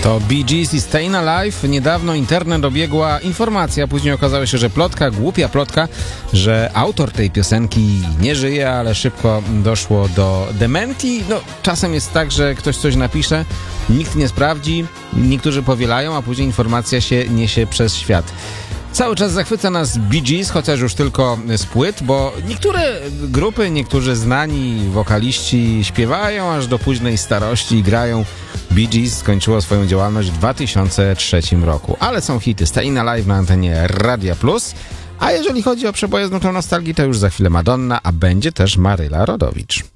To Bee Gees i Stayin' Alive. Niedawno internet obiegła informacja, później okazało się, że plotka, głupia plotka, że autor tej piosenki nie żyje, ale szybko doszło do dementi. No, czasem jest tak, że ktoś coś napisze, nikt nie sprawdzi, niektórzy powielają, a później informacja się niesie przez świat. Cały czas zachwyca nas Bee Gees, chociaż już tylko z płyt, bo niektóre grupy, niektórzy znani wokaliści śpiewają aż do późnej starości i grają. Bee Gees skończyło swoją działalność w 2003 roku, ale są hity. Stayin' Alive na antenie Radia Plus, a jeżeli chodzi o przeboje z nutą nostalgii, to już za chwilę Madonna, a będzie też Maryla Rodowicz.